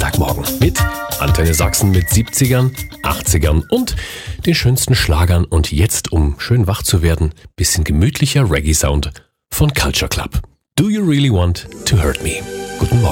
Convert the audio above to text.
Samstagmorgen mit Antenne Sachsen mit 70ern, 80ern und den schönsten Schlagern. Und jetzt, um schön wach zu werden, bisschen gemütlicher Reggae-Sound von Culture Club. Do You Really Want to Hurt Me? Guten Morgen.